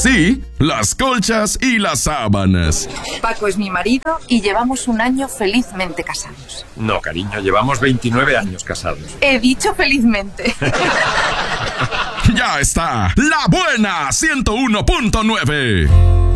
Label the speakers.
Speaker 1: Sí, las colchas y las sábanas.
Speaker 2: Paco es mi marido y llevamos un año felizmente casados.
Speaker 3: No, cariño, llevamos 29 años casados.
Speaker 2: He dicho felizmente.
Speaker 1: Ya está, La Buena 101.9.